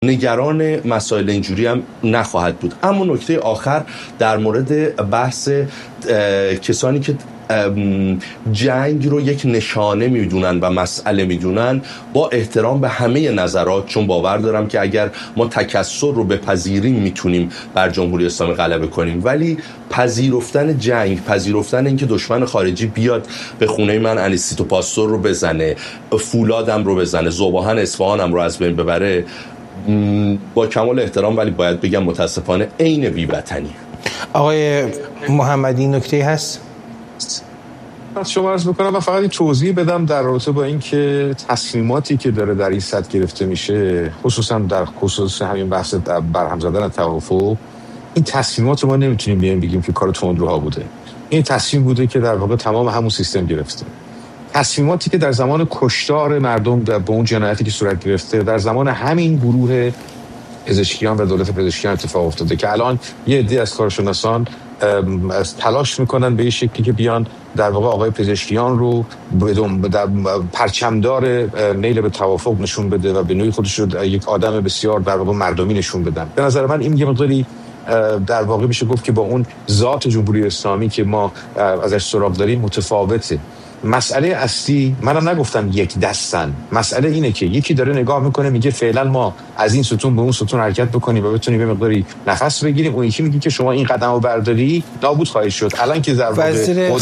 نگران مسائل اینجوری هم نخواهد بود. اما نکته آخر در مورد بحث کسانی که جنگ رو یک نشانه میدونن و مسئله میدونن، با احترام به همه نظرات، چون باور دارم که اگر ما تکثر رو بپذیریم میتونیم بر جمهوری اسلامی غلبه کنیم، ولی پذیرفتن جنگ، پذیرفتن اینکه دشمن خارجی بیاد به خونه من انیسیتو پاستور رو بزنه، فولادم رو بزنه، ذوباهن اصفهانم رو از بین ببره، با کمال احترام ولی باید بگم متاسفانه عین بی‌وطنی. آقای محمدی نکته هست؟ شما عرض بکنم و فقط توضیح بدم در رابطه با این که تصمیماتی که داره در این سطح گرفته میشه، خصوصا در خصوص همین بحث برهم زدن توافق، این تصمیمات رو ما نمیتونیم بیایم بگیم که کار تندروها بوده. این تصمیم بوده که در واقع تمام همون سیستم گرفته. تصمیماتی که در زمان کشتار مردم به اون جنایتی که صورت گرفته در زمان همین گروه پزشکیان و دولت پزشکیان اتفاق افتاده که الان یه عده از کارشناسان تلاش میکنن به این شکلی که بیان در واقع آقای پزشکیان رو در پرچمدار میل به توافق نشون بده و به نوعی خودش رو یک آدم بسیار در واقع مردمی نشون بدن. به نظر من این یه مقداری در واقع میشه گفت که با اون ذات جمهوری اسلامی که ما ازش سراغ داریم متفاوته. مسئله اصلی، منم نگفتم یک دستن، مسئله اینه که یکی داره نگاه میکنه میگه فعلا ما از این ستون به اون ستون حرکت بکنیم و بتونیم به مقداری نفس بگیریم، اون یکی میگه که شما این قدمو برداری نابود خواهید شد. الان که وزیر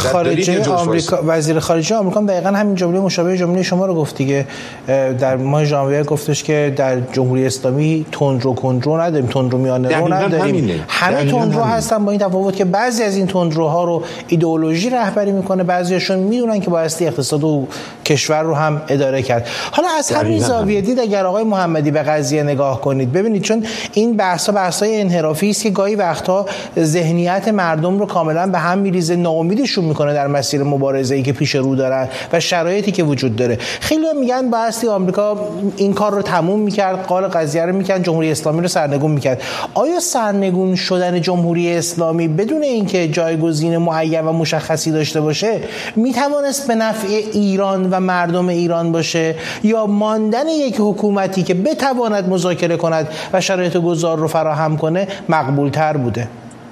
خارجه آمریکا دقیقاً همین جمله مشابه جمله شما رو گفت دیگه. در ماه ژانویه گفتش که در جمهوری اسلامی تندرو کندرو نداریم، تندرو میانه رو نداریم، همه تندرو هستن، با این تفاوت که بعضی از این تندروها رو ایدئولوژی رهبری میکنه، بعضیاشون میدونن که بایستی اقتصاد و کشور رو هم اداره کرد. حالا از همین زاویه دید اگر آقای محمدی به قضیه نگاه کنید، ببینید چون این بحث‌های انحرافی است که گاهی وقتها ذهنیت مردم رو کاملا به هم میریزه، ناامیدشون میکنه در مسیر مبارزه‌ای که پیش رو دارن و شرایطی که وجود داره. خیلی میگن بایستی آمریکا این کار رو تموم میکرد، قال قضیه رو میکرد، جمهوری اسلامی رو سرنگون میکرد. آیا سرنگون شدن جمهوری اسلامی بدون اینکه جایگزین معین و مشخصی داشته باشه میتوانست به نفع ایران و مردم ایران باشه، یا ماندن یک حکومتی که بتواند مذاکره کند و شرایط گذار رو فراهم کنه مقبول تر بوده؟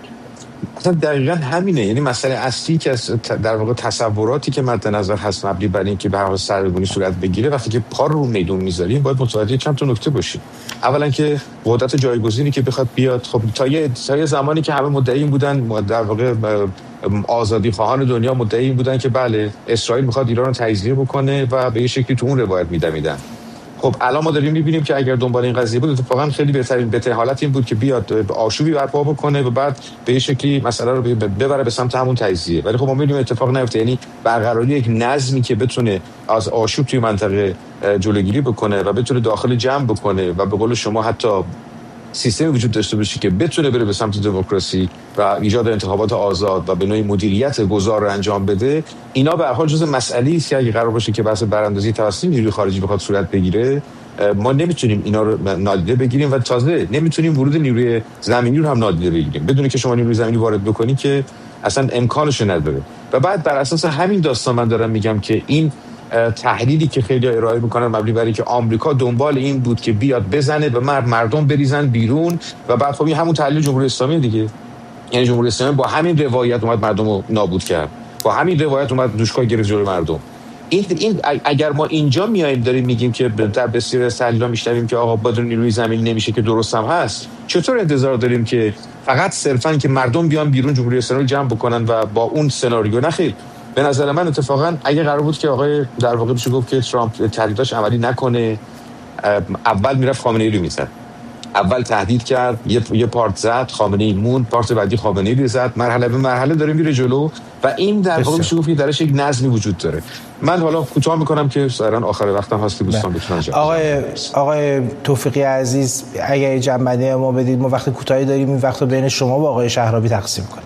دقیقاً همینه. یعنی مسئله اصلی که در واقع تصوراتی که مد نظر هست مبنی بر این که به هر حال سرنگونی صورت بگیره، وقتی که پا رو میدون میذاریم باید متوجه چند تا نکته باشیم. اولا که قدرت جایگزینی که بخواد بیاد، خب تا یه زمانی که همه مدعی بودن، در واقع آزادی خواهان دنیا مدعی بودن که بله اسرائیل میخواد ایران رو تجزیه بکنه و به یه شکلی تو اون روایت میدمیدن. خب الان ما داریم میبینیم که اگر دنبال این قضیه بود اتفاقا خیلی بهترین حالت این بود که بیاد آشوبی برپا بکنه و بعد به این شکلی مسئله رو ببره به سمت همون تجزیه. ولی خب ما میبینیم اتفاق نیفته. یعنی برقراری یک نظمی که بتونه از آشوب توی منطقه جلوگیری بکنه و بتونه داخل جمع بکنه و به قول شما حتی سیستمی وجود داشته باشه که بتونه بره به سمت دموکراسی و ایجاد انتخابات آزاد و به نوعی مدیریت گذار رو انجام بده، اینا به هر حال جزء مسئله است که اگه قرار باشه که بحث براندازی توسط نیروی خارجی بخواد صورت بگیره، ما نمیتونیم اینا رو نادیده بگیریم و تازه نمیتونیم ورود نیروی زمینی رو هم نادیده بگیریم. بدون که شما نیروی زمینی وارد بکنی که اصلا امکانش نداره. و بعد بر اساس همین داستان من دارم میگم که این تحلیلی که خیلی ارائه میکنن مبنی بر اینکه آمریکا دنبال این بود که بیاد بزنه به مردم بریزن بیرون و بعد خب این همون تحلیل جمهوری اسلامی دیگه. یعنی جمهوری اسلامی با همین روایت اومد مردم رو نابود کرد، با همین روایت اومد دوشکای گرفت جلوی مردم. این اگر ما اینجا میایم داریم میگیم که در بسیاری از تحلیل‌ها میشنویم که آقا بدون نیروی زمینی نمیشه، که درست هم هست، چطور انتظار داریم که فقط صرفاً که مردم بیان بیرون جمهوری اسلامی جمع بکنن و با اون سناریو؟ نخیر. به نظر من اتفاقا اگه قرار بود که آقای در واقع بشه گفت که ترامپ تهدیداش عملی نکنه، اول میرفت خامنه‌ای رو میزد، اول تهدید کرد، یه پارت زد، خامنه‌ای موند، پارت بعدی خامنه‌ای رو زد، مرحله به مرحله داره میره جلو و این در واقع میشه گفت که درش یک نظمی وجود داره. من حالا کوتاه میکنم که ظاهرا آخر وقتم هست که دوستان بتونن آقای توفیقی عزیز اگه جنبنده ما بدید، ما وقت کوتاهی داریم، این وقت رو بین شما و آقای شهرابی تقسیم کنیم.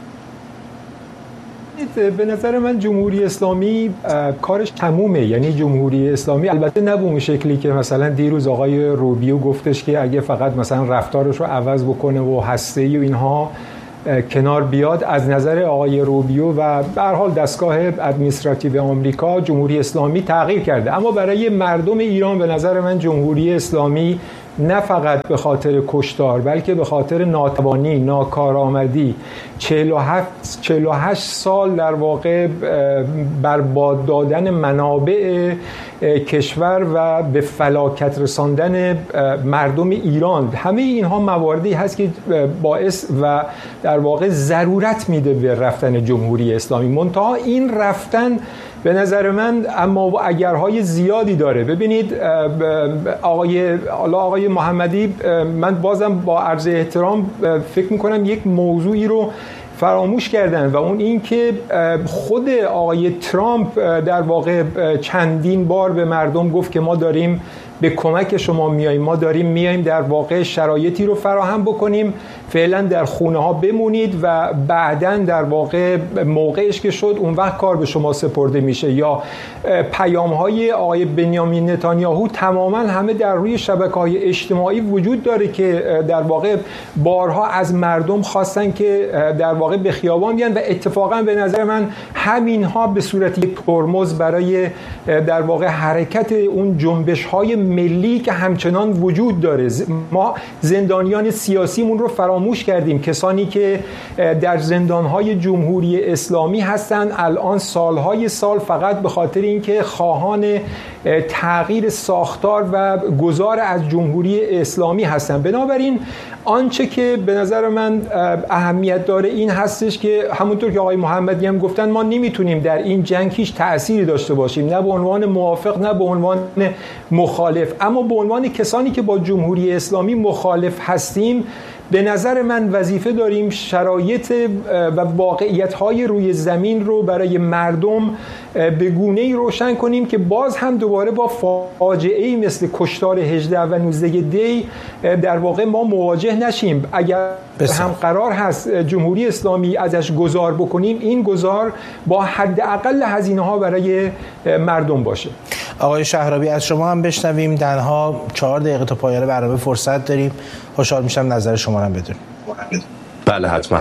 به نظر من جمهوری اسلامی کارش تمومه. یعنی جمهوری اسلامی البته نه به اون شکلی که مثلا دیروز آقای روبیو گفتش که اگه فقط مثلا رفتارش رو عوض بکنه و هسته‌ای و اینها کنار بیاد. از نظر آقای روبیو و به هر حال دستگاه ادمنستراتیو آمریکا جمهوری اسلامی تغییر کرده، اما برای مردم ایران به نظر من جمهوری اسلامی نه فقط به خاطر کشتار بلکه به خاطر ناتوانی، ناکارآمدی، 48 سال در واقع برباد دادن منابع کشور و به فلاکت رساندن مردم ایران، همه اینها مواردی هست که باعث و در واقع ضرورت میده به رفتن جمهوری اسلامی. منتها این رفتن به نظر من اما اگرهای زیادی داره. ببینید آقای محمدی، من بازم با عرض احترام فکر میکنم یک موضوعی رو فراموش کردن و اون این که خود آقای ترامپ در واقع چندین بار به مردم گفت که ما داریم به کمک شما میاییم، ما داریم میاییم در واقع شرایطی رو فراهم بکنیم، فعلا در خونه ها بمونید و بعداً در واقع موقعش که شد اون وقت کار به شما سپرده میشه. یا پیام های آقای بنیامین نتانیاهو تماما همه در روی شبکه‌های اجتماعی وجود داره که در واقع بارها از مردم خواستن که در واقع به خیابان بیان و اتفاقا به نظر من همینها به صورت یک ترمز برای در واقع حرکت اون جنبش های ملی که همچنان وجود داره. ما زندانیان سیاسیمون رو فراموش کردیم، کسانی که در زندانهای جمهوری اسلامی هستن الان سالهای سال فقط به خاطر اینکه خواهان تغییر ساختار و گذار از جمهوری اسلامی هستن. بنابراین آنچه که به نظر من اهمیت داره این هستش که همونطور که آقای محمدی هم گفتن، ما نمیتونیم در این جنگ هیچ تأثیری داشته باشیم، نه به عنوان موافق نه به عنوان مخالف، اما به عنوان کسانی که با جمهوری اسلامی مخالف هستیم به نظر من وظیفه داریم شرایط و واقعیت‌های روی زمین رو برای مردم به گونه‌ای روشن کنیم که باز هم دوباره با فاجعه‌ای مثل کشتار 18 و 19 دی در واقع ما مواجه نشیم. اگر هم قرار هست جمهوری اسلامی ازش گذار بکنیم، این گذار با حداقل هزینه‌ها برای مردم باشه. آقای شهرابی، از شما هم بشنویم. تنها 4 دقیقه تا پایان برنامه فرصت داریم. خوشحال میشم نظر شما رو بدونم. بله حتما.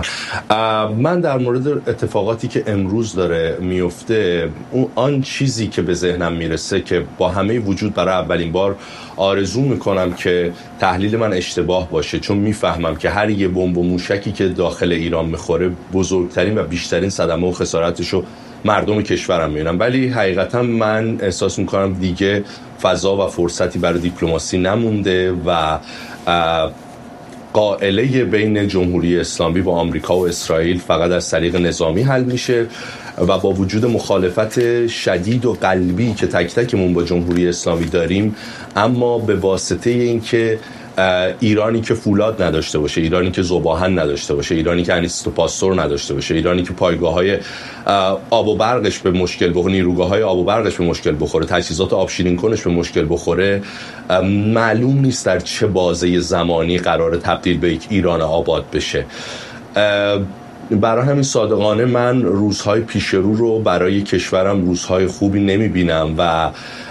من در مورد اتفاقاتی که امروز داره میفته، آن چیزی که به ذهنم میرسه که با همه وجود برای اولین بار آرزو میکنم که تحلیل من اشتباه باشه، چون میفهمم که هر یه بمب و موشکی که داخل ایران میخوره بزرگترین و بیشترین صدمه و خسارتشو مردم کشورم میبینم، ولی حقیقتا من احساس میکنم دیگه فضا و فرصتی برای دیپلماسی نمونده و قائله بین جمهوری اسلامی با آمریکا و اسرائیل فقط از طریق نظامی حل میشه و با وجود مخالفت شدید و قلبی که تک تکمون با جمهوری اسلامی داریم، اما به واسطه اینکه ایرانی که فولاد نداشته باشه، ایرانی که ذوب‌آهن نداشته باشه، ایرانی که انیستوپاستور نداشته باشه، ایرانی که پایگاه‌های آب و برقش به مشکل بخوره، نیروگاه‌های آب و برقش به مشکل بخوره، تجهیزات آب شیرین کنش به مشکل بخوره، معلوم نیست در چه بازه زمانی قرار تبدیل به یک ایران آباد بشه. برای همین صادقانه من روزهای پیش رو برای کشورم روزهای خوبی نمیبینم و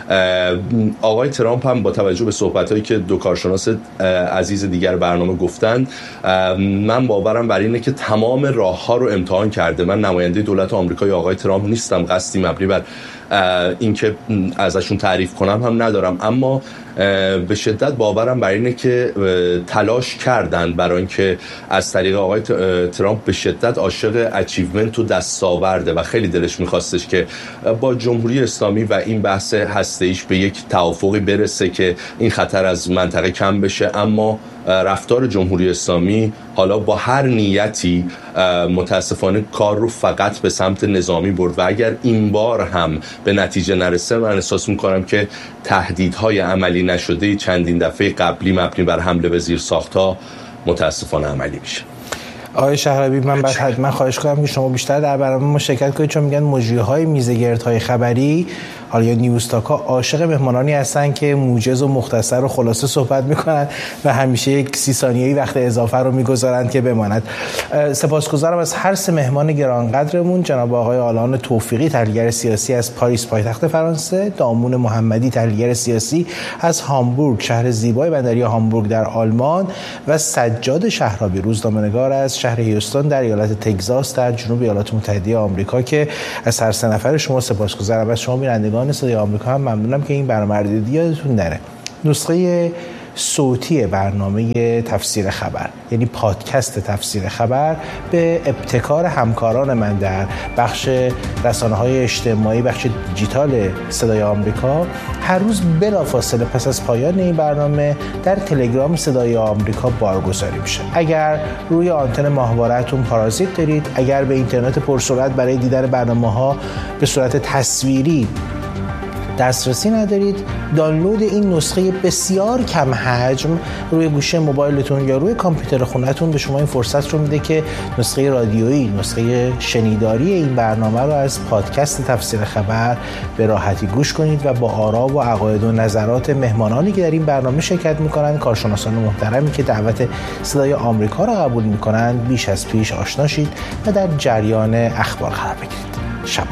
آقای ترامپ هم با توجه به صحبتایی که دو کارشناس عزیز دیگر برنامه گفتن، من باورم بر اینه که تمام راه‌ها رو امتحان کرده. من نماینده دولت آمریکا یا آقای ترامپ نیستم، قصدی مبنی بر اینکه ازشون تعریف کنم هم ندارم، اما به شدت باورم بر اینه که تلاش کردن برای اینکه از طریق آقای ترامپ به شدت عاشق اچیومنت و دستاورده و خیلی دلش میخواستش که با جمهوری اسلامی و این بحث هسته‌ایش به یک توافقی برسه که این خطر از منطقه کم بشه، اما رفتار جمهوری اسلامی حالا با هر نیتی متاسفانه کار رو فقط به سمت نظامی برد و اگر این بار هم به نتیجه نرسه، من احساس میکنم که تهدیدهای عملی نشده چندین دفعه قبلی مبنی بر حمله به زیرساخت‌ها متاسفانه عملی میشه. آقای شهرابی، من باید حتما خواهش کنم که شما بیشتر در برنامه مشارکت کنید، چون میگن مجریهای میزگردهای خبری حالا یا نیوزتاک‌ها عاشق مهمانانی هستن که موجز و مختصر و خلاصه صحبت میکنن و همیشه یک 30 ثانیه‌ای وقت اضافه رو میگذارند که بماند. سپاسگزارم از هر سه مهمان گرانقدرمون، جناب آقای آلان توفیقی، تحلیلگر سیاسی از پاریس پایتخت فرانسه، دامون محمدی، تحلیلگر سیاسی از هامبورگ، شهر زیبای بندری هامبورگ در آلمان، و سجاد شهرابی، روزنامه‌نگار از شهر هیوستون در ایالت تگزاس در جنوب ایالات متحده آمریکا، که از هر سه نفر شما سپاسگزارم. از شما بینندگان صدای آمریکا هم ممنونم که این برنامه رو دیدید. یادتون نره نسخه صوتی برنامه تفسیر خبر، یعنی پادکست تفسیر خبر، به ابتکار همکاران من در بخش رسانه‌های اجتماعی، بخش دیجیتال صدای آمریکا، هر روز بلافاصله پس از پایان این برنامه در تلگرام صدای آمریکا بارگذاری میشه. اگر روی آنتن ماهواره‌تون پارازیت دارید، اگر به اینترنت پرسرعت برای دیدن برنامه‌ها به صورت تصویری دسترسی ندارید، دانلود این نسخه بسیار کم حجم روی گوشه موبایلتون یا روی کامپیوتر خونه‌تون به شما این فرصت رو میده که نسخه رادیویی، نسخه شنیداری این برنامه رو از پادکست تفسیر خبر به راحتی گوش کنید و با آرا و عقاید و نظرات مهمانانی که در این برنامه شرکت میکنن، کارشناسان محترمی که دعوت صدای آمریکا رو قبول میکنن، بیش از پیش آشنا شید و در جریان اخبار قرار بگیرید. شب